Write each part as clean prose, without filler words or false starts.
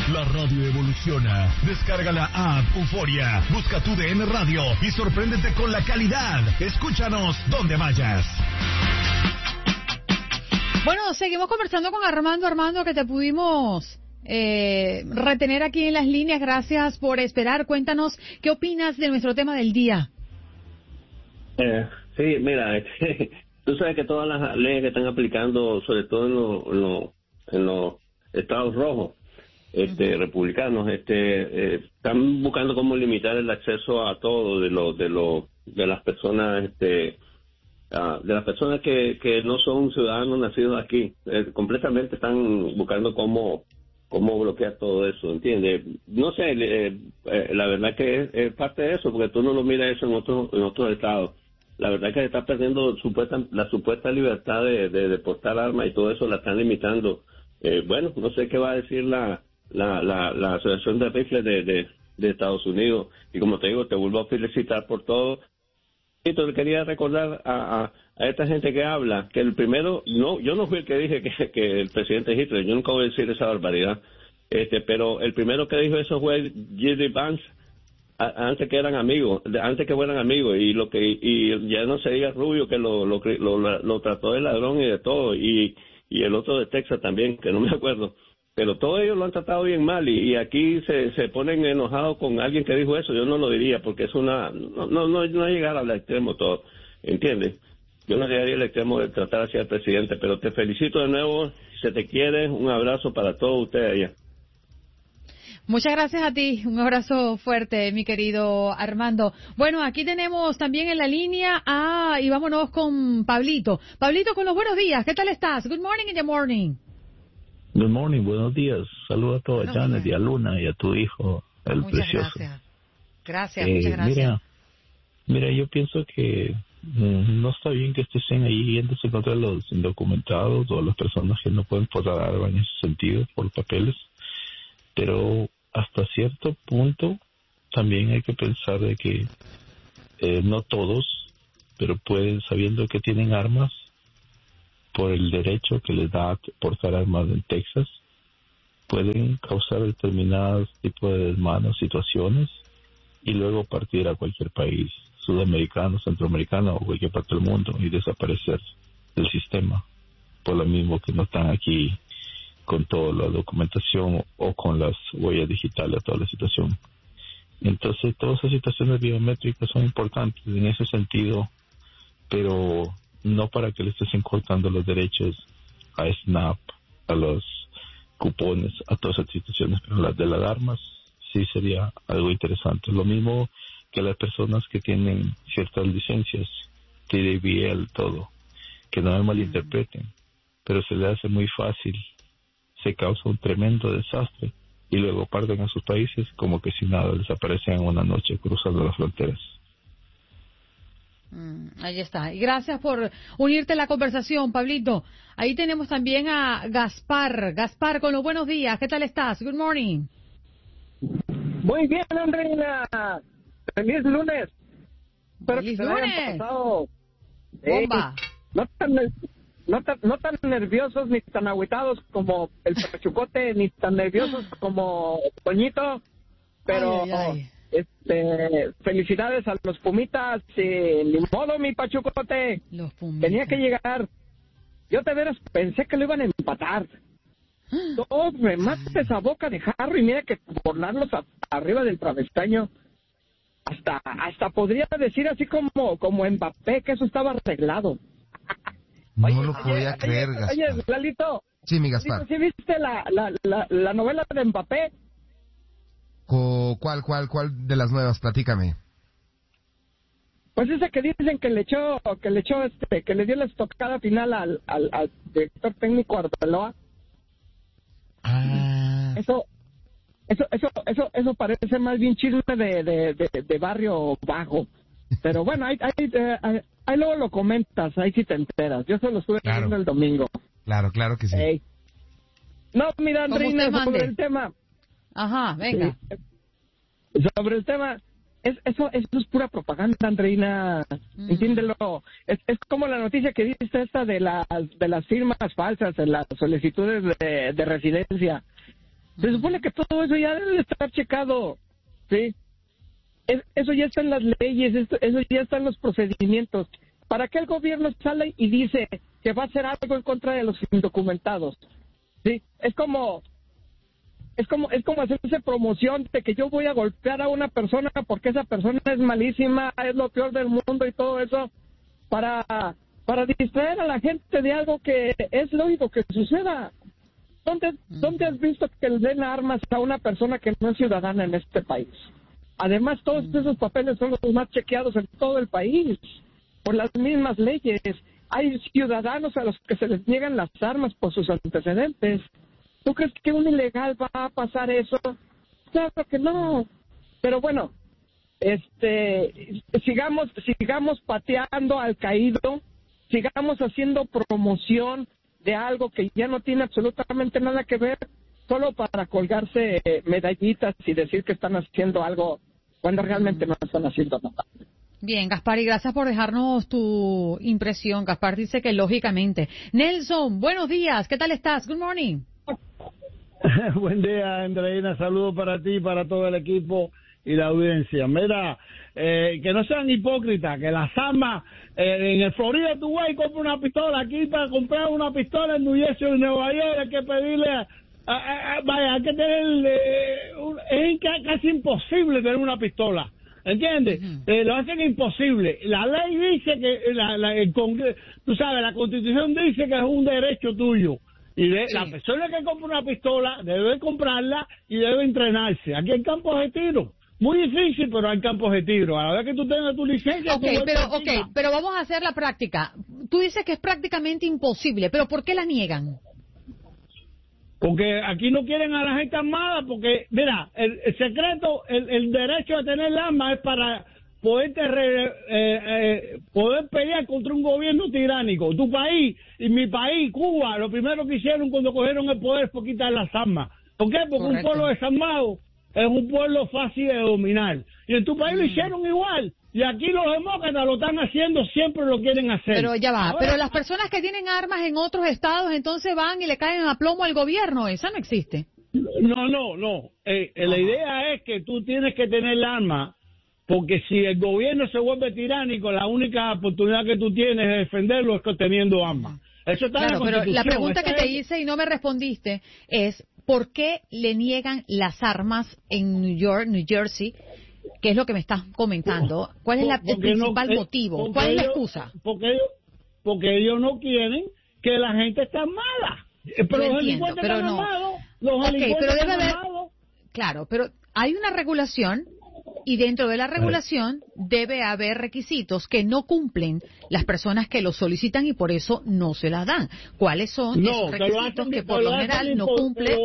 La radio evoluciona. Descarga la app Euforia. Busca tu DN Radio y sorpréndete con la calidad. Escúchanos donde vayas. Bueno, seguimos conversando con Armando. Armando, que te pudimos retener aquí en las líneas. Gracias por esperar. Cuéntanos, ¿qué opinas de nuestro tema del día? Sí, mira, tú sabes que todas las leyes que están aplicando, sobre todo en los estados rojos, republicanos, están buscando cómo limitar el acceso a todo de las personas, de las personas que no son ciudadanos nacidos aquí. Completamente están buscando cómo bloquear todo eso, ¿entiendes? No sé, la verdad que es parte de eso, porque tú no lo miras eso en otros estados. La verdad que se está perdiendo la supuesta libertad de portar armas y todo eso la están limitando. Bueno, no sé qué va a decir la Asociación de Rifles de Estados Unidos. Y como te digo, te vuelvo a felicitar por todo. Y te quería recordar a esta gente que habla, que el primero, yo no fui el que dije que el presidente Hitler, yo nunca voy a decir esa barbaridad, pero el primero que dijo eso fue J.D. Vance, antes que fueran amigos, y ya no se diga Rubio, que lo trató de ladrón y de todo, y el otro de Texas también, que no me acuerdo. Pero todos ellos lo han tratado bien mal y aquí se ponen enojados con alguien que dijo eso. Yo no lo diría porque es no llegar al extremo todo, ¿entiendes? Yo no llegaría al extremo de tratar así al presidente, pero te felicito de nuevo, se te quiere, un abrazo para todos ustedes allá. Muchas gracias a ti, un abrazo fuerte, mi querido Armando. Bueno, aquí tenemos también en la línea y vámonos con Pablito. Pablito, con los buenos días, ¿qué tal estás? Good morning in the morning. Good morning, buenos días. Saludos a todos, Janet y a Luna y a tu hijo, el muchas precioso. Gracias, muchas gracias. Mira, yo pienso que no está bien que estén ahí yéndose contra los indocumentados o las personas que no pueden portar armas en ese sentido por papeles, pero hasta cierto punto también hay que pensar de que no todos, pero pueden, sabiendo que tienen armas, por el derecho que les da a portar armas en Texas, pueden causar determinados tipos de desmanos, situaciones, y luego partir a cualquier país, sudamericano, centroamericano o cualquier parte del mundo, y desaparecer del sistema, por lo mismo que no están aquí con toda la documentación o con las huellas digitales, toda la situación. Entonces, todas esas situaciones biométricas son importantes en ese sentido, pero no para que le estén cortando los derechos a SNAP, a los cupones, a todas esas situaciones, pero las de las armas sí sería algo interesante. Lo mismo que las personas que tienen ciertas licencias, TDBL, todo, que no me malinterpreten, pero se le hace muy fácil, se causa un tremendo desastre y luego parten a sus países como que si nada, desaparecen en una noche cruzando las fronteras. Ahí está. Y gracias por unirte a la conversación, Pablito. Ahí tenemos también a Gaspar. Gaspar, con los buenos días. ¿Qué tal estás? Good morning. Muy bien, Andreina. Feliz lunes. Feliz lunes. Bomba. No tan nerviosos ni tan agüitados como el Pachucote, ni tan nerviosos como Toñito, pero... Ay. Felicidades a los Pumitas, ni modo, mi Pachucote. Los Pumitas. Tenía que llegar. Yo de veras pensé que lo iban a empatar. Dos remates a boca de jarro y mira que volarlos arriba del travesaño. Hasta podría decir así como Mbappé, que eso estaba arreglado. No lo podía creer, Gaspar. Oye, Lalito. Sí, mi Gaspar. ¿Sí viste la novela de Mbappé? ¿Cuál de las nuevas? Platícame. Pues ese que dicen que le echó que le dio la estocada final al director técnico Arbeloa. Eso parece más bien chisme de barrio bajo. Pero bueno, ahí luego lo comentas, ahí sí te enteras. Yo solo estuve viendo el domingo. Claro que sí. Hey. No, mira, Andreina, sobre el tema. Ajá, venga. Sobre el tema, eso es pura propaganda, Andreina. Entiéndelo. Es como la noticia que diste esta de las firmas falsas en las solicitudes de residencia. Se supone que todo eso ya debe estar checado, ¿sí? Eso ya está en las leyes, eso ya está en los procedimientos. ¿Para qué el gobierno sale y dice que va a hacer algo en contra de los indocumentados? ¿Sí? Es como hacerse promoción de que yo voy a golpear a una persona porque esa persona es malísima, es lo peor del mundo y todo eso, para distraer a la gente de algo que es lógico que suceda. ¿Dónde has visto que le den armas a una persona que no es ciudadana en este país? Además, todos esos papeles son los más chequeados en todo el país, por las mismas leyes. Hay ciudadanos a los que se les niegan las armas por sus antecedentes. ¿Tú crees que un ilegal va a pasar eso? Claro que no. Pero bueno, sigamos pateando al caído, sigamos haciendo promoción de algo que ya no tiene absolutamente nada que ver, solo para colgarse medallitas y decir que están haciendo algo cuando realmente no están haciendo nada. Bien, Gaspar, y gracias por dejarnos tu impresión. Gaspar dice que lógicamente. Nelson, buenos días, ¿qué tal estás? Good morning. Buen día, Andreina, saludos para ti, para todo el equipo y la audiencia. Mira, que no sean hipócritas, que las armas en el Florida tú vas y compras una pistola. Aquí para comprar una pistola en New Jersey o en Nueva York hay que pedirle vaya, hay que tener es casi imposible tener una pistola, ¿entiendes? Lo hacen imposible. La ley dice que el Congreso, tú sabes, la Constitución dice que es un derecho tuyo. Y la persona que compra una pistola debe comprarla y debe entrenarse. Aquí hay campos de tiro. Muy difícil, pero hay campos de tiro. A la vez que tú tengas tu licencia... pero vamos a hacer la práctica. Tú dices que es prácticamente imposible, pero ¿por qué la niegan? Porque aquí no quieren a la gente armada, porque, mira, el secreto, el derecho a tener el arma es para poder pelear contra un gobierno tiránico. Tu país y mi país, Cuba, lo primero que hicieron cuando cogieron el poder fue quitar las armas. ¿Por qué? Porque un pueblo desarmado es un pueblo fácil de dominar. Y en tu país lo hicieron igual. Y aquí los demócratas lo están haciendo, siempre lo quieren hacer. Pero ya va, pero las personas que tienen armas en otros estados entonces van y le caen a plomo al gobierno. Esa no existe. No. La idea es que tú tienes que tener el arma, porque si el gobierno se vuelve tiránico, la única oportunidad que tú tienes de defenderlo es teniendo armas. Eso está en la Constitución. Pero la pregunta que te hice y no me respondiste es ¿por qué le niegan las armas en New York, New Jersey? ¿Qué es lo que me estás comentando? ¿Cuál es el principal motivo? ¿Cuál es la excusa? Porque ellos no quieren que la gente esté armada. Pero los delincuentes están armados. Claro, pero hay una regulación y dentro de la regulación debe haber requisitos que no cumplen las personas que los solicitan y por eso no se las dan. ¿Cuáles son esos requisitos que por lo general no cumplen?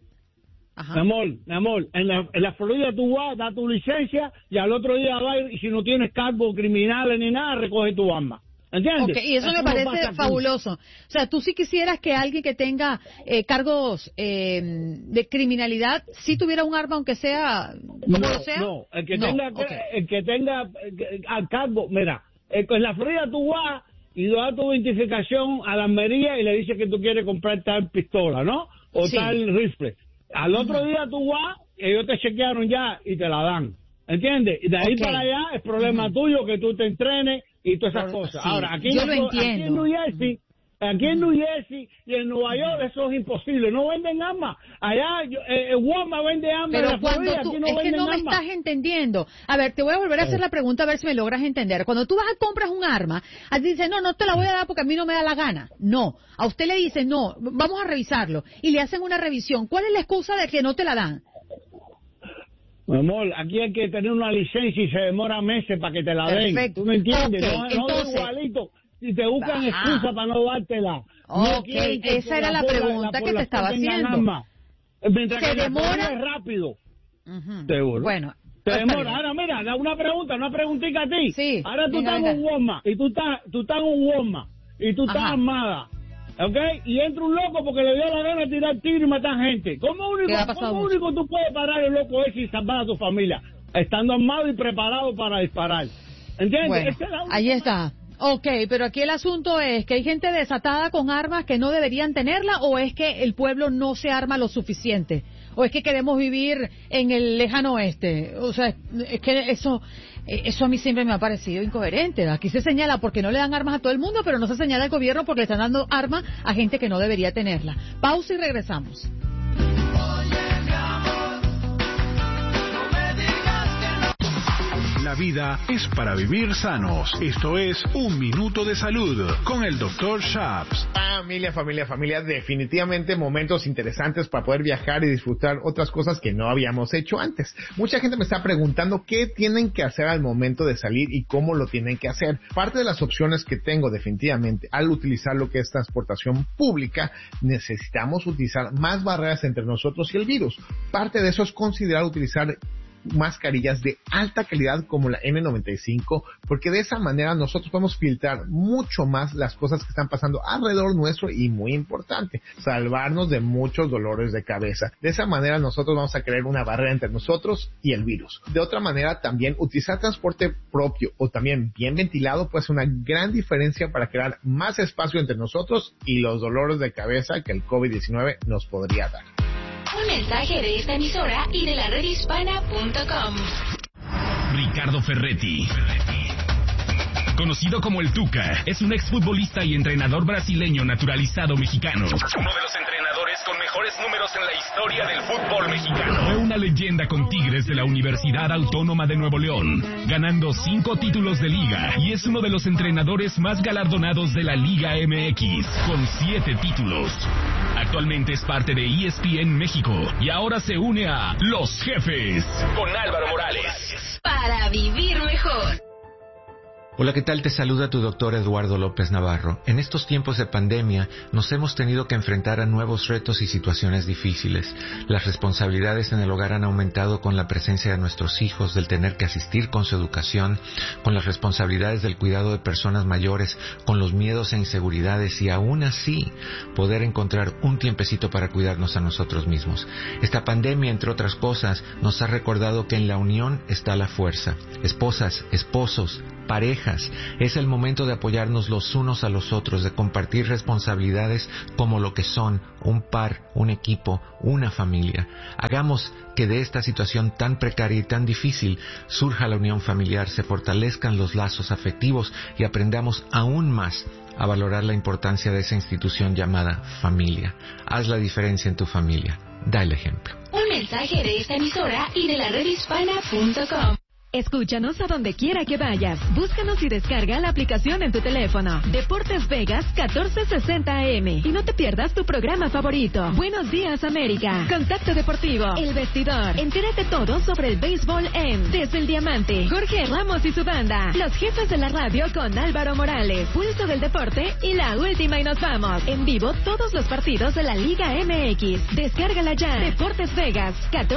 Mi amor, en la Florida tú vas, das tu licencia y al otro día vas y si no tienes cargos criminales ni nada, recoge tu arma. ¿Entiendes? Okay, y eso me parece fabuloso. O sea, tú sí quisieras que alguien que tenga cargos de criminalidad sí tuviera un arma, aunque sea como lo sea. No, el que tenga al cargo, mira, en la Florida tú vas y das tu identificación a la armería y le dices que tú quieres comprar tal pistola, ¿no? O tal rifle. Al otro día tú vas, ellos te chequearon ya y te la dan. ¿Entiendes? Y de ahí para allá es problema tuyo que tú te entrenes y todas esas cosas. Ahora, aquí en New Jersey y en Nueva York eso es imposible. No venden armas. Allá Walmart vende armas. Pero cuando tú, es que no me estás entendiendo. A ver, te voy a volver a hacer la pregunta a ver si me logras entender. Cuando tú vas a compras un arma, a ti dice, no te la voy a dar porque a mí no me da la gana. No. A usted le dice, no, vamos a revisarlo. Y le hacen una revisión. ¿Cuál es la excusa de que no te la dan? Mi amor, aquí hay que tener una licencia y se demora meses para que te la den. ¿Tú me entiendes? No es igualito. Y te buscan excusa para no dártela. Esa era la pregunta que te estaba haciendo. Mientras que demora rápido. Seguro. Bueno. Te demora. Ahora mira, una preguntita a ti. Sí, ahora tú estás en un Walmart y tú estás en un Walmart y tú estás armada. ¿Ok? Y entra un loco porque le dio la gana de tirar tiro y matar gente. ¿Cómo único tú puedes parar el loco ese y salvar a tu familia? Estando armado y preparado para disparar. ¿Entiendes? Bueno, ahí está. Ok, pero aquí el asunto es que hay gente desatada con armas que no deberían tenerla, o es que el pueblo no se arma lo suficiente, o es que queremos vivir en el lejano oeste. O sea, es que eso a mí siempre me ha parecido incoherente. Aquí se señala porque no le dan armas a todo el mundo, pero no se señala al gobierno porque le están dando armas a gente que no debería tenerla. Pausa y regresamos. La vida es para vivir sanos. Esto es Un Minuto de Salud con el Dr. Shaps. Familia, definitivamente momentos interesantes para poder viajar y disfrutar otras cosas que no habíamos hecho antes. Mucha gente me está preguntando qué tienen que hacer al momento de salir y cómo lo tienen que hacer. Parte de las opciones que tengo definitivamente al utilizar lo que es transportación pública, necesitamos utilizar más barreras entre nosotros y el virus. Parte de eso es considerar utilizar mascarillas de alta calidad como la N95, porque de esa manera nosotros podemos filtrar mucho más las cosas que están pasando alrededor nuestro y, muy importante, salvarnos de muchos dolores de cabeza. De esa manera nosotros vamos a crear una barrera entre nosotros y el virus. De otra manera, también utilizar transporte propio o también bien ventilado puede ser una gran diferencia para crear más espacio entre nosotros y los dolores de cabeza que el COVID-19 nos podría dar. Un mensaje de esta emisora y de la redhispana.com. Ricardo Ferretti, conocido como el Tuca, es un exfutbolista y entrenador brasileño naturalizado mexicano. Uno de los entrenadores con mejores números en la historia del fútbol mexicano. Fue una leyenda con Tigres de la Universidad Autónoma de Nuevo León, ganando 5 títulos de liga, y es uno de los entrenadores más galardonados de la Liga MX, con 7 títulos. Actualmente es parte de ESPN México y ahora se une a Los Jefes con Álvaro Morales. Para vivir mejor. Hola, ¿qué tal? Te saluda tu doctor Eduardo López Navarro. En estos tiempos de pandemia nos hemos tenido que enfrentar a nuevos retos y situaciones difíciles. Las responsabilidades en el hogar han aumentado con la presencia de nuestros hijos, del tener que asistir con su educación, con las responsabilidades del cuidado de personas mayores, con los miedos e inseguridades, y aún así poder encontrar un tiempecito para cuidarnos a nosotros mismos. Esta pandemia, entre otras cosas, nos ha recordado que en la unión está la fuerza. Esposas, esposos, parejas, es el momento de apoyarnos los unos a los otros, de compartir responsabilidades como lo que son un par, un equipo, una familia. Hagamos que de esta situación tan precaria y tan difícil surja la unión familiar, se fortalezcan los lazos afectivos y aprendamos aún más a valorar la importancia de esa institución llamada familia. Haz la diferencia en tu familia. Da el ejemplo. Un mensaje de esta emisora y de la redhispana.com. Escúchanos a donde quiera que vayas. Búscanos y descarga la aplicación en tu teléfono. Deportes Vegas 1460 AM. Y no te pierdas tu programa favorito. Buenos días, América. Contacto Deportivo. El Vestidor. Entérate todo sobre el béisbol en Desde el Diamante. Jorge Ramos y su banda. Los Jefes de la radio con Álvaro Morales. Pulso del Deporte y La Última y Nos Vamos. En vivo todos los partidos de la Liga MX. Descárgala ya. Deportes Vegas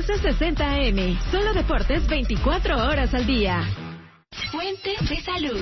1460 AM. Solo deportes 24 horas al día. Fuente de salud.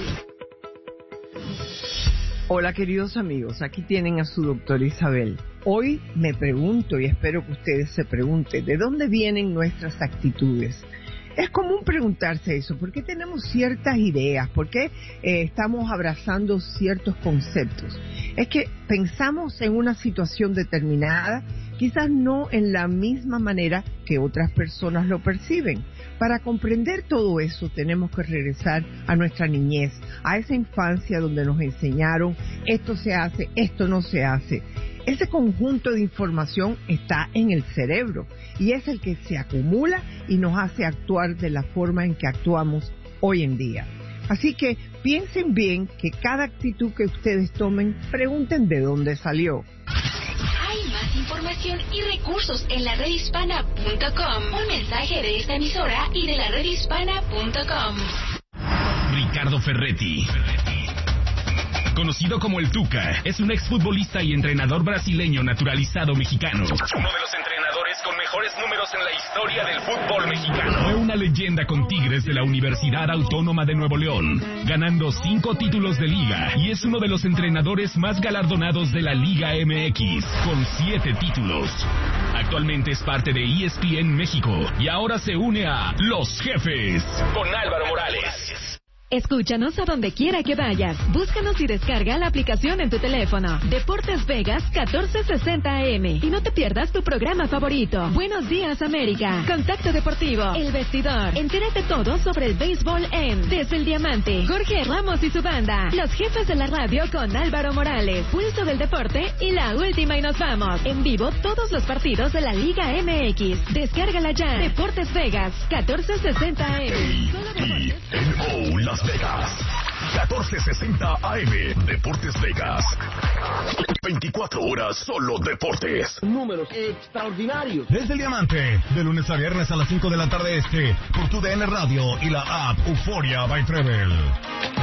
Hola, queridos amigos, aquí tienen a su doctora Isabel. Hoy me pregunto, y espero que ustedes se pregunten, ¿de dónde vienen nuestras actitudes? Es común preguntarse eso, ¿por qué tenemos ciertas ideas? ¿Por qué estamos abrazando ciertos conceptos? Es que pensamos en una situación determinada, quizás no en la misma manera que otras personas lo perciben. Para comprender todo eso tenemos que regresar a nuestra niñez, a esa infancia donde nos enseñaron esto se hace, esto no se hace. Ese conjunto de información está en el cerebro y es el que se acumula y nos hace actuar de la forma en que actuamos hoy en día. Así que piensen bien que cada actitud que ustedes tomen, pregunten de dónde salió. Hay más información y recursos en la redhispana.com. Un mensaje de esta emisora y de la redhispana.com. Ricardo Ferretti, conocido como el Tuca, es un exfutbolista y entrenador brasileño naturalizado mexicano. Uno de los entrenadores con mejores números en la historia del fútbol mexicano. Fue una leyenda con Tigres de la Universidad Autónoma de Nuevo León, ganando 5 títulos de liga, y es uno de los entrenadores más galardonados de la Liga MX, con 7 títulos. Actualmente es parte de ESPN México y ahora se une a Los Jefes con Álvaro Morales. Escúchanos a donde quiera que vayas. Búscanos y descarga la aplicación en tu teléfono. Deportes Vegas 1460 AM. Y no te pierdas tu programa favorito. Buenos días, América. Contacto Deportivo. El Vestidor. Entérate todo sobre el béisbol en Desde el Diamante. Jorge Ramos y su banda. Los jefes de la radio con Álvaro Morales. Pulso del Deporte y La Última y Nos Vamos. En vivo todos los partidos de la Liga MX. Descárgala ya. Deportes Vegas 1460 AM. KNO Las Vegas 1460 AM. Deportes Vegas. 24 horas solo deportes. Números extraordinarios. Desde el Diamante, de lunes a viernes a las 5 de la tarde por tu DN Radio y la app Euforia by Treble.